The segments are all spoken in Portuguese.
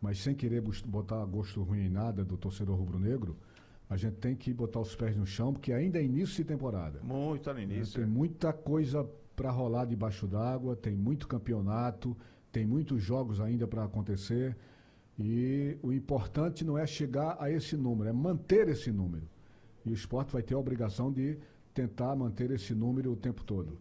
mas sem querer botar gosto ruim em nada do torcedor rubro-negro, a gente tem que botar os pés no chão, porque ainda é início de temporada. Muito tá no início. Tem muita coisa para rolar debaixo d'água, tem muito campeonato, tem muitos jogos ainda para acontecer. E o importante não é chegar a esse número, é manter esse número. E o Sport vai ter a obrigação de tentar manter esse número o tempo todo.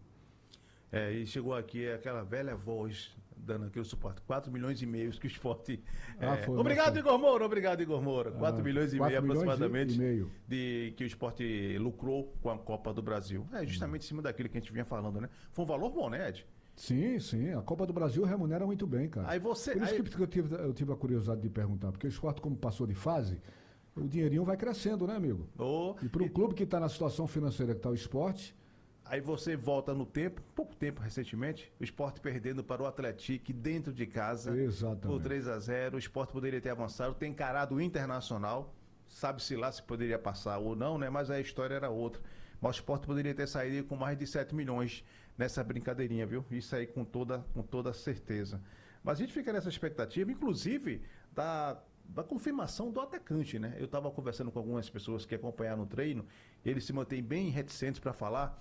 E chegou aqui aquela velha voz dando aquele suporte. 4 milhões e meio que o Sport... Obrigado, Igor Moura. Obrigado, Igor Moura. 4 milhões e meio aproximadamente de que o Sport lucrou com a Copa do Brasil. Justamente em cima daquilo que a gente vinha falando, né? Foi um valor bom, né, Ed? Sim, sim. A Copa do Brasil remunera muito bem, cara. Por isso que eu tive a curiosidade de perguntar, porque o Sport, como passou de fase, o dinheirinho vai crescendo, né, amigo? E para o clube que está na situação financeira que está o Sport... Aí você volta no tempo, pouco tempo recentemente, o Sport perdendo para o Atlético dentro de casa. Exatamente. Por 3-0, o Sport poderia ter avançado, tem encarado o Internacional, sabe-se lá se poderia passar ou não, né? Mas a história era outra. Mas o Sport poderia ter saído com mais de 7 milhões nessa brincadeirinha, viu? Isso aí com toda certeza. Mas a gente fica nessa expectativa, inclusive, da confirmação do atacante, né? Eu estava conversando com algumas pessoas que acompanharam o treino, eles se mantêm bem reticentes para falar,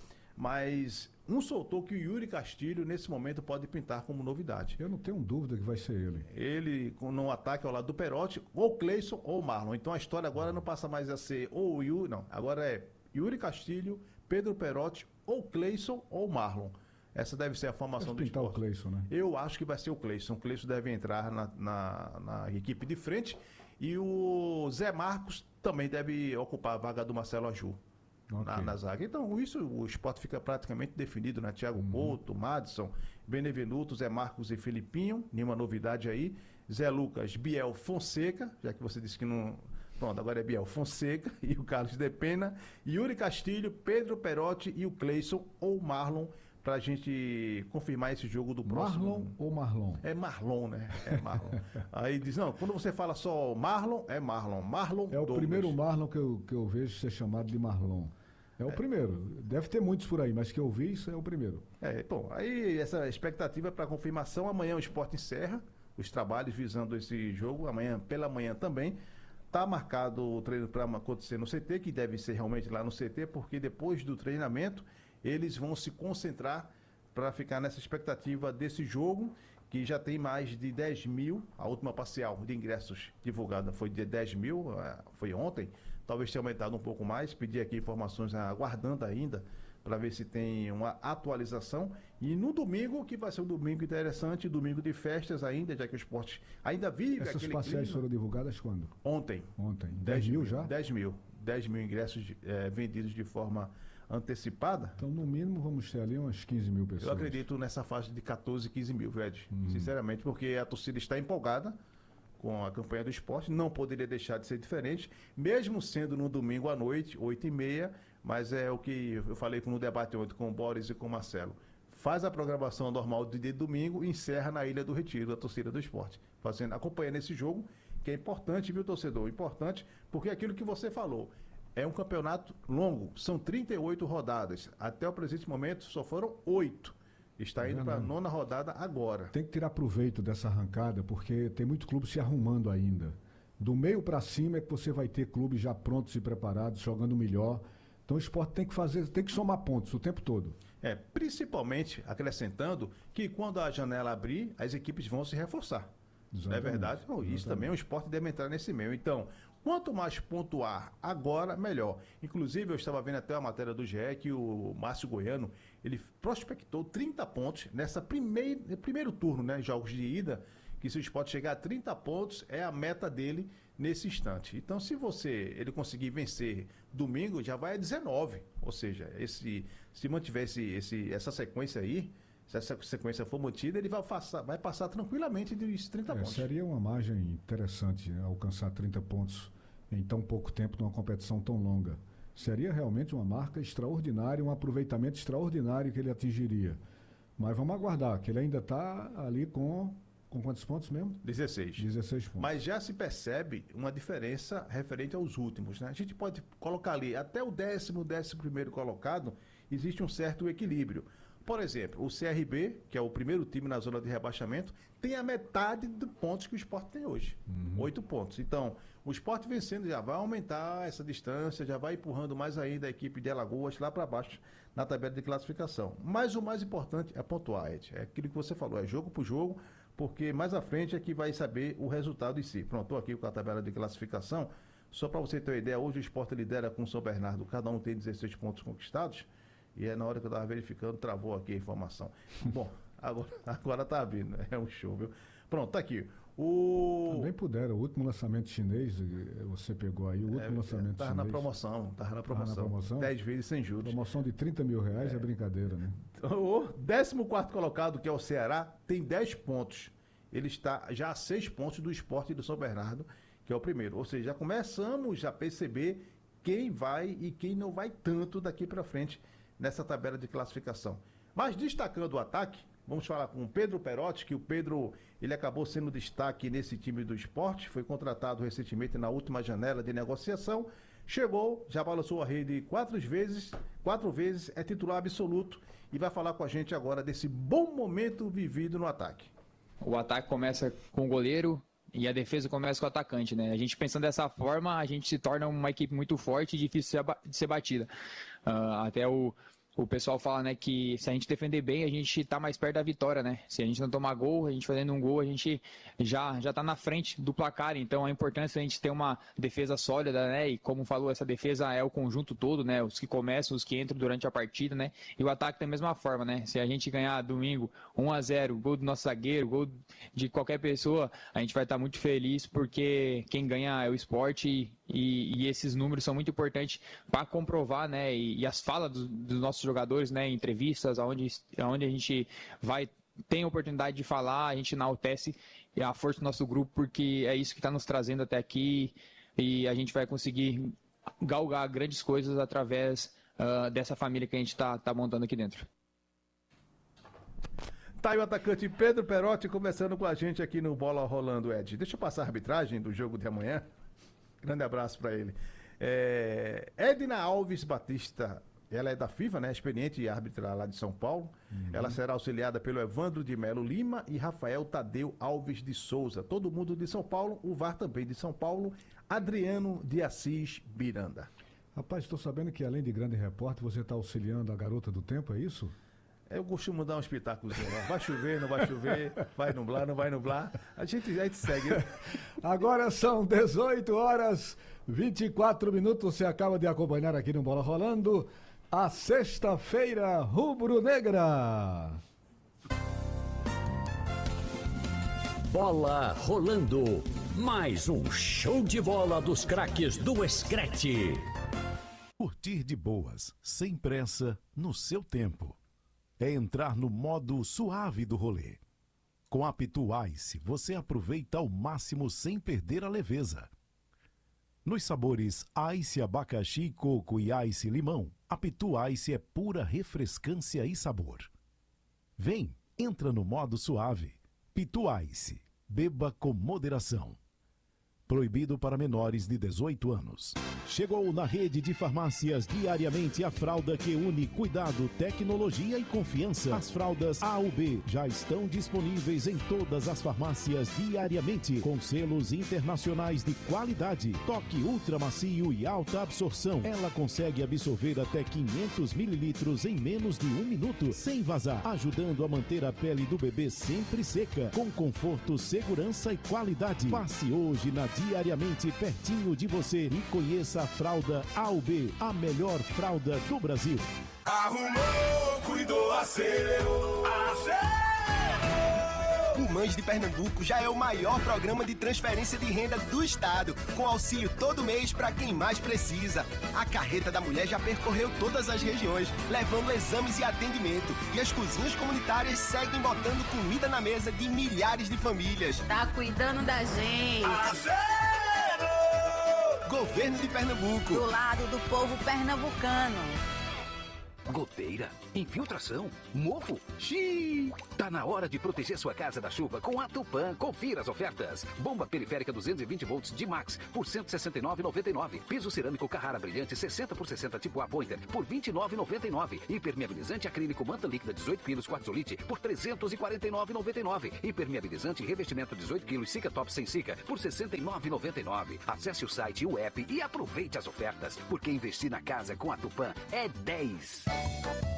mas um soltou que o Yuri Castilho, nesse momento, pode pintar como novidade. Eu não tenho dúvida que vai ser ele. Ele, no ataque ao lado do Perotti, ou Cleison ou Marlon. Então a história agora não passa mais a ser ou o Yuri, não. Agora é Yuri Castilho, Pedro Perotti, ou Cleison ou Marlon. Essa deve ser a formação do Sport. O Cleison, né? Eu acho que vai ser o Cleison. O Cleison deve entrar na equipe de frente. E o Zé Marcos também deve ocupar a vaga do Marcelo Aju. Na zaga. Então, isso o Sport fica praticamente definido, né? Thiago Couto, Madison, Benevenuto, Zé Marcos e Felipinho, nenhuma novidade aí. Zé Lucas, Biel Fonseca, já que você disse que não. Pronto, agora é Biel Fonseca e o Carlos de Pena, Yuri Castilho, Pedro Perotti e o Cleison ou Marlon, pra gente confirmar esse jogo do próximo. Marlon ou Marlon? É Marlon, né? É Marlon. Aí diz, não, quando você fala só Marlon, é Marlon. Marlon é o Douglas. Primeiro Marlon que eu vejo ser chamado de Marlon. É o primeiro. Deve ter muitos por aí, mas que eu vi, isso é o primeiro. Bom, aí essa expectativa para confirmação. Amanhã o Sport encerra os trabalhos visando esse jogo. Amanhã, pela manhã também. Está marcado o treino para acontecer no CT, que deve ser realmente lá no CT, porque depois do treinamento eles vão se concentrar para ficar nessa expectativa desse jogo, que já tem mais de 10 mil, a última parcial de ingressos divulgada foi de 10 mil, foi ontem, talvez tenha aumentado um pouco mais, pedi aqui informações aguardando ainda, para ver se tem uma atualização, e no domingo, que vai ser um domingo interessante, domingo de festas ainda, já que o Sport ainda vive Essas aquele parciais clima. foram divulgadas quando? Ontem. 10 mil já? 10 mil ingressos vendidos de forma antecipada. Então, no mínimo, vamos ter ali umas 15 mil pessoas. Eu acredito nessa faixa de 14, 15 mil, Ed. Sinceramente, porque a torcida está empolgada com a campanha do Sport, não poderia deixar de ser diferente, mesmo sendo no domingo à noite, 8h30, mas é o que eu falei no debate ontem com o Boris e com o Marcelo. Faz a programação normal do dia de domingo e encerra na Ilha do Retiro, a torcida do Sport, acompanhando esse jogo, que é importante, viu, torcedor? Importante, porque é aquilo que você falou, é um campeonato longo, são 38 rodadas, até o presente momento só foram 8. Está indo para a 9ª rodada agora. Tem que tirar proveito dessa arrancada, porque tem muito clube se arrumando ainda. Do meio para cima é que você vai ter clubes já prontos e preparados, jogando melhor. Então o Sport tem que somar pontos o tempo todo. Principalmente acrescentando que quando a janela abrir, as equipes vão se reforçar. Exatamente. Não é verdade? Bom, isso também o Sport deve entrar nesse meio. Então, quanto mais pontuar agora, melhor. Inclusive, eu estava vendo até a matéria do GE que o Márcio Goiano, ele prospectou 30 pontos nessa primeiro turno, né? Jogos de ida, que se o Sport chegar a 30 pontos, é a meta dele nesse instante. Então, se ele conseguir vencer domingo, já vai a 19. Ou seja, se mantiver essa sequência aí, se essa sequência for mantida, ele vai passar tranquilamente dos 30 pontos. Seria uma margem interessante, né, alcançar 30 pontos em tão pouco tempo numa competição tão longa. Seria realmente uma marca extraordinária, um aproveitamento extraordinário que ele atingiria. Mas vamos aguardar, que ele ainda está ali com quantos pontos mesmo? 16 pontos. Mas já se percebe uma diferença referente aos últimos, né? A gente pode colocar ali, até o 11º colocado, existe um certo equilíbrio. Por exemplo, o CRB, que é o primeiro time na zona de rebaixamento, tem a metade dos pontos que o Sport tem hoje. 8 pontos. Então, o Sport vencendo já vai aumentar essa distância, já vai empurrando mais ainda a equipe de Alagoas lá para baixo na tabela de classificação. Mas o mais importante é pontuar, Ed. É aquilo que você falou, é jogo por jogo, porque mais à frente é que vai saber o resultado em si. Pronto, estou aqui com a tabela de classificação. Só para você ter uma ideia, hoje o Sport lidera com o São Bernardo, cada um tem 16 pontos conquistados. E é na hora que eu estava verificando, travou aqui a informação. Bom, agora tá vindo, é um show, viu? Pronto, tá aqui. Também puderam, o último lançamento chinês, você pegou aí, o último lançamento tava chinês. Tava na promoção. 10 vezes sem juros. Promoção de R$30 mil é brincadeira, né? O 14º colocado, que é o Ceará, tem 10 pontos. Ele está já a 6 pontos do Sport e do São Bernardo, que é o primeiro. Ou seja, já começamos a perceber quem vai e quem não vai tanto daqui para frente nessa tabela de classificação. Mas destacando o ataque, vamos falar com o Pedro Perotti, que o Pedro, ele acabou sendo destaque nesse time do Sport, foi contratado recentemente na última janela de negociação, chegou, já balançou a rede 4 vezes, é titular absoluto e vai falar com a gente agora desse bom momento vivido no ataque. O ataque começa com o goleiro e a defesa começa com o atacante, né? A gente pensando dessa forma, a gente se torna uma equipe muito forte e difícil de ser batida. Até o pessoal fala, né, que se a gente defender bem, a gente tá mais perto da vitória, né? Se a gente não tomar gol, a gente fazendo um gol, a gente já tá na frente do placar. Então, a importância é a gente ter uma defesa sólida, né? E como falou, essa defesa é o conjunto todo, né? Os que começam, os que entram durante a partida, né? E o ataque da mesma forma, né? Se a gente ganhar domingo 1-0, gol do nosso zagueiro, gol de qualquer pessoa, a gente vai estar muito feliz, porque quem ganha é o Sport e esses números são muito importantes para comprovar, né? E as falas dos nossos jogadores, né? Em entrevistas, onde a gente tem a oportunidade de falar, a gente enaltece a força do nosso grupo, porque é isso que está nos trazendo até aqui e a gente vai conseguir galgar grandes coisas através dessa família que a gente está montando aqui dentro. Tá aí o atacante Pedro Perotti conversando com a gente aqui no Bola Rolando, Ed. Deixa eu passar a arbitragem do jogo de amanhã. Grande abraço para ele. Edna Alves Batista, ela é da FIFA, né? Experiente árbitra lá de São Paulo. Ela será auxiliada pelo Evandro de Melo Lima e Rafael Tadeu Alves de Souza. Todo mundo de São Paulo, o VAR também de São Paulo, Adriano de Assis Miranda. Rapaz, estou sabendo que além de grande repórter, você está auxiliando a garota do tempo, é isso? Eu costumo dar um espetáculo. Vai chover, não vai chover, vai nublar, não vai nublar. A gente segue. Né? Agora são 18h24. Você acaba de acompanhar aqui no Bola Rolando a sexta-feira rubro-negra. Bola Rolando. Mais um show de bola dos craques do Screte. Curtir de boas, sem pressa, no seu tempo. É entrar no modo suave do rolê. Com a Pitu Ice, você aproveita ao máximo sem perder a leveza. Nos sabores Ice abacaxi, coco e Ice limão, a Pitu Ice é pura refrescância e sabor. Vem, entra no modo suave. Pitu Ice, beba com moderação. Proibido para menores de 18 anos. Chegou na rede de farmácias diariamente a fralda que une cuidado, tecnologia e confiança. As fraldas A/B já estão disponíveis em todas as farmácias diariamente, com selos internacionais de qualidade. Toque ultra macio e alta absorção. Ela consegue absorver até 500 mililitros em menos de 1 minuto, sem vazar, ajudando a manter a pele do bebê sempre seca, com conforto, segurança e qualidade. Passe hoje na Diariamente pertinho de você e conheça a fralda A/B, a melhor fralda do Brasil. Arrumou, cuidou, acelerou. O Mães de Pernambuco já é o maior programa de transferência de renda do estado, com auxílio todo mês para quem mais precisa. A carreta da mulher já percorreu todas as regiões, levando exames e atendimento. E as cozinhas comunitárias seguem botando comida na mesa de milhares de famílias. Tá cuidando da gente. Governo de Pernambuco. Do lado do povo pernambucano. goteira, infiltração, mofo. Xiii! Tá na hora de proteger sua casa da chuva com a Tupã. Confira as ofertas. Bomba periférica 220 volts de Max por R$ 169,99. Piso cerâmico Carrara brilhante 60 por 60 tipo A Pointer por R$ 29,99. Impermeabilizante acrílico manta líquida 18 kg quartzolite por R$ 349,99. Impermeabilizante revestimento 18 kg Sica Top sem Sica por R$ 69,99. Acesse o site e o app e aproveite as ofertas, porque investir na casa com a Tupã é 10.